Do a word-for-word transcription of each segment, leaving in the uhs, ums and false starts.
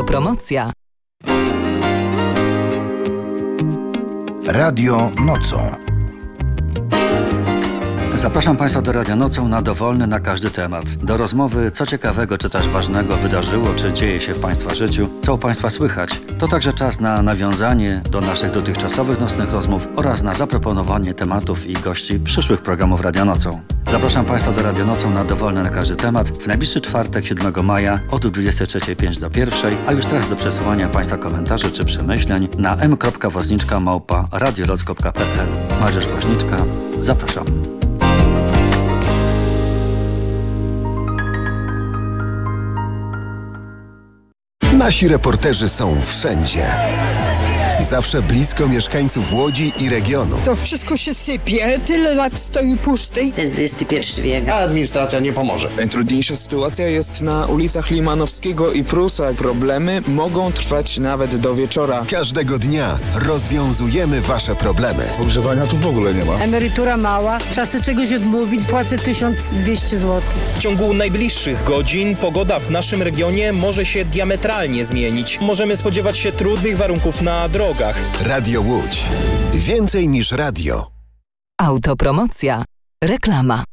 Autopromocja. Radio Nocą. Zapraszam Państwa do Radia Nocą na dowolny na każdy temat. Do rozmowy, co ciekawego czy też ważnego wydarzyło, czy dzieje się w Państwa życiu, co u Państwa słychać. To także czas na nawiązanie do naszych dotychczasowych nocnych rozmów oraz na zaproponowanie tematów i gości przyszłych programów Radia Nocą. Zapraszam Państwa do Radia Nocą na dowolny na każdy temat w najbliższy czwartek, siódmego maja od dwudziestej trzeciej pięć do pierwszej, a już teraz do przesyłania Państwa komentarzy czy przemyśleń na m kropka wozniczka małpa radioloc kropka p l. Małżeż Woźniczka, zapraszam. Nasi reporterzy są wszędzie. Zawsze blisko mieszkańców Łodzi i regionu. To wszystko się sypie, tyle lat stoi pusty. To jest dwudziesty pierwszy wiek. A administracja nie pomoże. Najtrudniejsza sytuacja jest na ulicach Limanowskiego i Prusa. Problemy mogą trwać nawet do wieczora. Każdego dnia rozwiązujemy wasze problemy. Ogrzewania tu w ogóle nie ma. Emerytura mała, czasy czegoś odmówić, płacę tysiąc dwieście złotych. W ciągu najbliższych godzin pogoda w naszym regionie może się diametralnie zmienić. Możemy spodziewać się trudnych warunków na drogach. Radio Łódź. Więcej niż radio. Autopromocja. Reklama.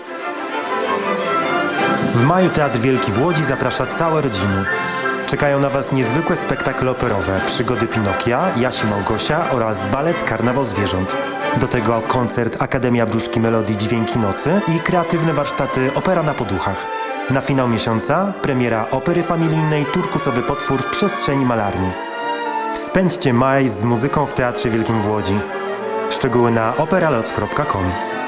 W maju Teatr Wielki w Łodzi zaprasza całe rodziny. Czekają na Was niezwykłe spektakle operowe, przygody Pinokia, Jasi Małgosia oraz balet Karnawał Zwierząt. Do tego koncert Akademia Wróżki Melodii Dźwięki Nocy i kreatywne warsztaty Opera na poduchach. Na finał miesiąca premiera opery familijnej Turkusowy potwór w przestrzeni malarni. Spędźcie maj z muzyką w Teatrze Wielkim w Łodzi. Szczegóły na operaloc kropka com.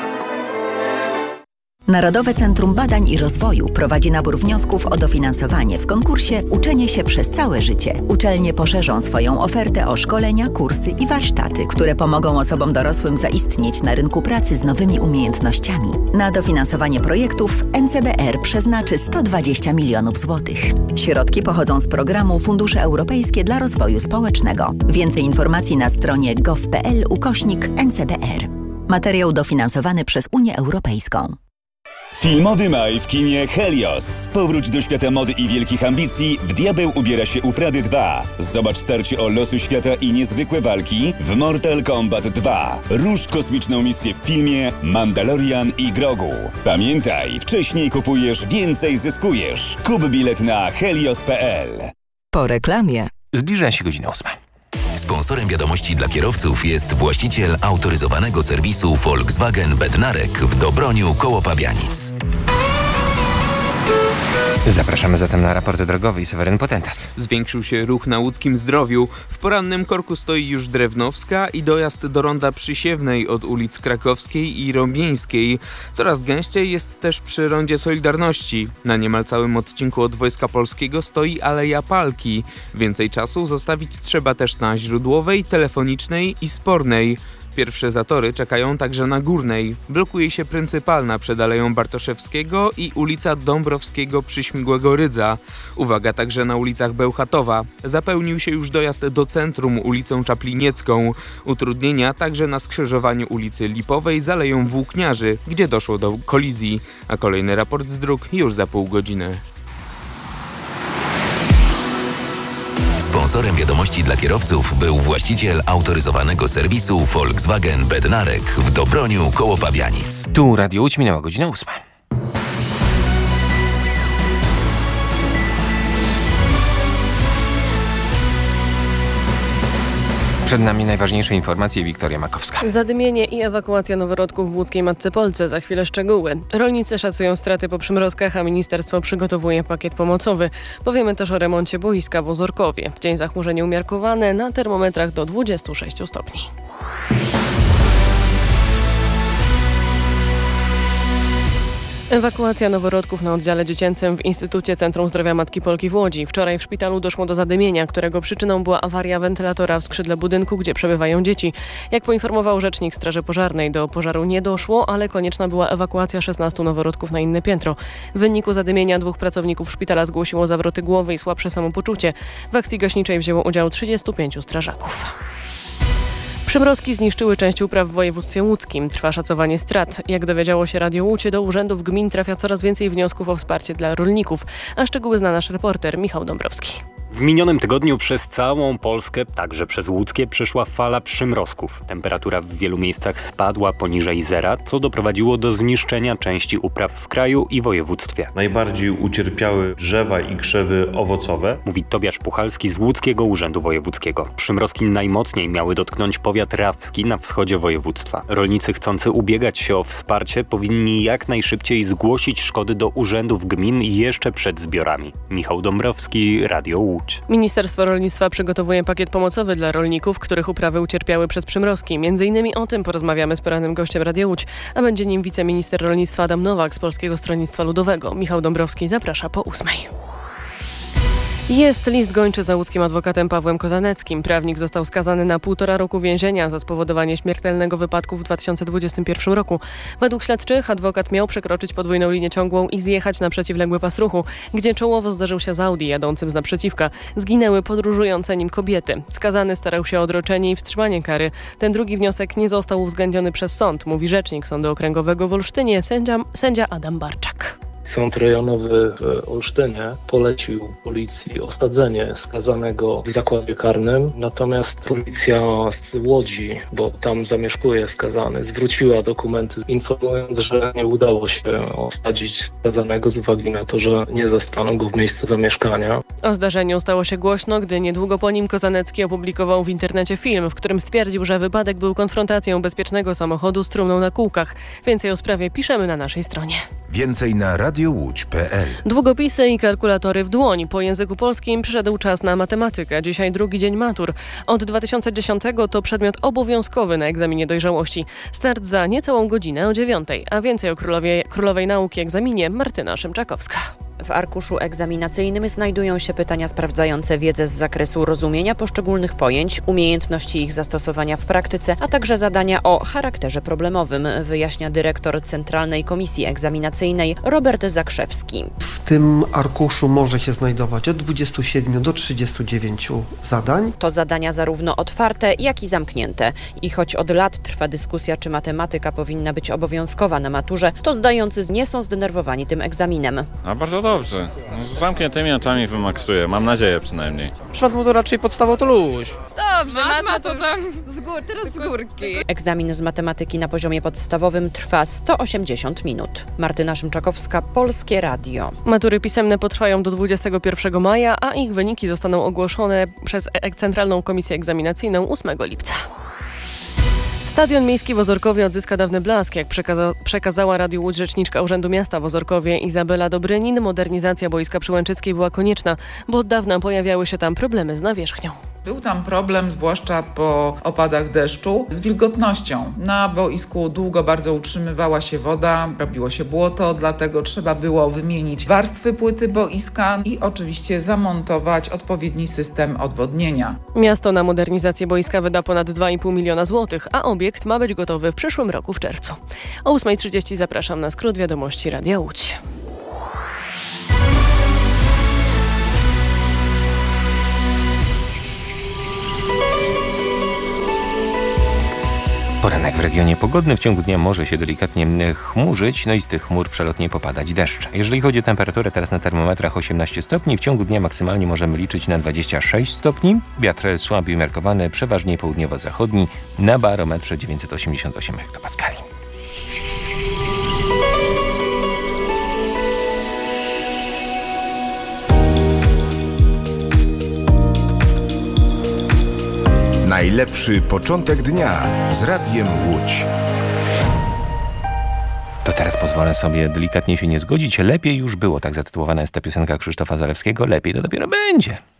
Narodowe Centrum Badań i Rozwoju prowadzi nabór wniosków o dofinansowanie w konkursie Uczenie się przez całe życie. Uczelnie poszerzą swoją ofertę o szkolenia, kursy i warsztaty, które pomogą osobom dorosłym zaistnieć na rynku pracy z nowymi umiejętnościami. Na dofinansowanie projektów N C B R przeznaczy sto dwadzieścia milionów złotych. Środki pochodzą z programu Fundusze Europejskie dla Rozwoju Społecznego. Więcej informacji na stronie gov kropka p l ukośnik N C B R. Materiał dofinansowany przez Unię Europejską. Filmowy maj w kinie Helios. Powróć do świata mody i wielkich ambicji. W Diabeł ubiera się u Prady dwa. Zobacz starcie o losy świata i niezwykłe walki w Mortal Kombat dwa. Rusz w kosmiczną misję w filmie Mandalorian i Grogu. Pamiętaj, wcześniej kupujesz, więcej zyskujesz. Kup bilet na helios kropka p l. Po reklamie. Zbliża się godzina ósma. Sponsorem wiadomości dla kierowców jest właściciel autoryzowanego serwisu Volkswagen Bednarek w Dobroniu koło Pabianic. Zapraszamy zatem na raporty drogowe i Seweryn Potentas. Zwiększył się ruch na łódzkim Zdrowiu. W porannym korku stoi już Drewnowska i dojazd do ronda Przysiewnej od ulic Krakowskiej i Rąbieńskiej. Coraz gęściej jest też przy rondzie Solidarności. Na niemal całym odcinku od Wojska Polskiego stoi Aleja Palki. Więcej czasu zostawić trzeba też na Źródłowej, Telefonicznej i Spornej. Pierwsze zatory czekają także na Górnej. Blokuje się Pryncypalna przed Aleją Bartoszewskiego i ulica Dąbrowskiego przy Śmigłego Rydza. Uwaga także na ulicach Bełchatowa. Zapełnił się już dojazd do centrum ulicą Czapliniecką. Utrudnienia także na skrzyżowaniu ulicy Lipowej z Aleją Włókniarzy, gdzie doszło do kolizji. A kolejny raport z dróg już za pół godziny. Sponsorem wiadomości dla kierowców był właściciel autoryzowanego serwisu Volkswagen Bednarek w Dobroniu koło Pabianic. Tu Radio Łódź, minęła godzina ósma. Przed nami najważniejsze informacje. Wiktoria Makowska. Zadymienie i ewakuacja noworodków w łódzkiej Matce Polce. Za chwilę szczegóły. Rolnicy szacują straty po przymrozkach, a ministerstwo przygotowuje pakiet pomocowy. Powiemy też o remoncie boiska w Ozorkowie. W dzień zachmurzenie umiarkowane, na termometrach do dwudziestu sześciu stopni. Ewakuacja noworodków na oddziale dziecięcym w Instytucie Centrum Zdrowia Matki Polki w Łodzi. Wczoraj w szpitalu doszło do zadymienia, którego przyczyną była awaria wentylatora w skrzydle budynku, gdzie przebywają dzieci. Jak poinformował rzecznik Straży Pożarnej, do pożaru nie doszło, ale konieczna była ewakuacja szesnastu noworodków na inne piętro. W wyniku zadymienia dwóch pracowników szpitala zgłosiło zawroty głowy i słabsze samopoczucie. W akcji gaśniczej wzięło udział trzydziestu pięciu strażaków. Przymrozki zniszczyły część upraw w województwie łódzkim. Trwa szacowanie strat. Jak dowiedziało się Radio Łódź, do urzędów gmin trafia coraz więcej wniosków o wsparcie dla rolników. A szczegóły zna nasz reporter Michał Dąbrowski. W minionym tygodniu przez całą Polskę, także przez Łódzkie, przeszła fala przymrozków. Temperatura w wielu miejscach spadła poniżej zera, co doprowadziło do zniszczenia części upraw w kraju i województwie. Najbardziej ucierpiały drzewa i krzewy owocowe. Mówi Tobiasz Puchalski z Łódzkiego Urzędu Wojewódzkiego. Przymrozki najmocniej miały dotknąć powiat rawski na wschodzie województwa. Rolnicy chcący ubiegać się o wsparcie powinni jak najszybciej zgłosić szkody do urzędów gmin jeszcze przed zbiorami. Michał Dąbrowski, Radio Łódź. Ministerstwo Rolnictwa przygotowuje pakiet pomocowy dla rolników, których uprawy ucierpiały przez przymrozki. Między innymi o tym porozmawiamy z porannym gościem Radia Łódź, a będzie nim wiceminister rolnictwa Adam Nowak z Polskiego Stronnictwa Ludowego. Michał Dąbrowski zaprasza po ósmej. Jest list gończy za łódzkim adwokatem Pawłem Kozaneckim. Prawnik został skazany na półtora roku więzienia za spowodowanie śmiertelnego wypadku w dwa tysiące dwudziestym pierwszym roku. Według śledczych adwokat miał przekroczyć podwójną linię ciągłą i zjechać na przeciwległy pas ruchu, gdzie czołowo zderzył się z Audi jadącym z naprzeciwka. Zginęły podróżujące nim kobiety. Skazany starał się o odroczenie i wstrzymanie kary. Ten drugi wniosek nie został uwzględniony przez sąd, mówi rzecznik Sądu Okręgowego w Olsztynie, sędzia, sędzia Adam Barczak. Sąd rejonowy w Olsztynie polecił policji osadzenie skazanego w zakładzie karnym, natomiast policja z Łodzi, bo tam zamieszkuje skazany, zwróciła dokumenty, informując, że nie udało się osadzić skazanego z uwagi na to, że nie zastano go w miejscu zamieszkania. O zdarzeniu stało się głośno, gdy niedługo po nim Kozanecki opublikował w internecie film, w którym stwierdził, że wypadek był konfrontacją bezpiecznego samochodu z trumną na kółkach. Więcej o sprawie piszemy na naszej stronie. Więcej na radiowódź kropka p l. Długopisy i kalkulatory w dłoń. Po języku polskim przyszedł czas na matematykę. Dzisiaj drugi dzień matur. Od dwa tysiące dziesiątego to przedmiot obowiązkowy na egzaminie dojrzałości. Start za niecałą godzinę o dziewiątej. A więcej o królowie, królowej nauki egzaminie Martyna Szymczakowska. W arkuszu egzaminacyjnym znajdują się pytania sprawdzające wiedzę z zakresu rozumienia poszczególnych pojęć, umiejętności ich zastosowania w praktyce, a także zadania o charakterze problemowym, wyjaśnia dyrektor Centralnej Komisji Egzaminacyjnej Robert Zakrzewski. W tym arkuszu może się znajdować od dwudziestu siedmiu do trzydziestu dziewięciu zadań. To zadania zarówno otwarte, jak i zamknięte. I choć od lat trwa dyskusja, czy matematyka powinna być obowiązkowa na maturze, to zdający nie są zdenerwowani tym egzaminem. A bardzo dobrze. Z zamkniętymi oczami wymaksuję. Mam nadzieję przynajmniej. Przypadku to raczej podstawą to luź. Dobrze, matma to tam z gór, teraz z górki. Egzamin z matematyki na poziomie podstawowym trwa sto osiemdziesiąt minut. Martyna Szymczakowska, Polskie Radio. Matury pisemne potrwają do dwudziestego pierwszego maja, a ich wyniki zostaną ogłoszone przez Centralną Komisję Egzaminacyjną ósmego lipca. Stadion miejski w Ozorkowie odzyska dawny blask. Jak przekaza- przekazała Radiu Łódź rzeczniczka Urzędu Miasta w Ozorkowie Izabela Dobrynin, modernizacja boiska przy Łęczyckiej była konieczna, bo od dawna pojawiały się tam problemy z nawierzchnią. Był tam problem, zwłaszcza po opadach deszczu, z wilgotnością. Na boisku długo bardzo utrzymywała się woda, robiło się błoto, dlatego trzeba było wymienić warstwy płyty boiska i oczywiście zamontować odpowiedni system odwodnienia. Miasto na modernizację boiska wyda ponad dwa i pół miliona złotych, a obiekt ma być gotowy w przyszłym roku w czerwcu. O ósma trzydzieści zapraszam na skrót wiadomości Radia Łódź. Poranek w regionie pogodny. W ciągu dnia może się delikatnie chmurzyć, no i z tych chmur przelotnie popadać deszcz. Jeżeli chodzi o temperaturę, teraz na termometrach osiemnaście stopni, w ciągu dnia maksymalnie możemy liczyć na dwadzieścia sześć stopni. Wiatr słaby i umiarkowany, przeważnie południowo-zachodni, na barometrze dziewięćset osiemdziesiąt osiem hektopaskali. Najlepszy początek dnia z Radiem Łódź. To teraz pozwolę sobie delikatnie się nie zgodzić. Lepiej już było, tak zatytułowana jest ta piosenka Krzysztofa Zalewskiego. Lepiej to dopiero będzie.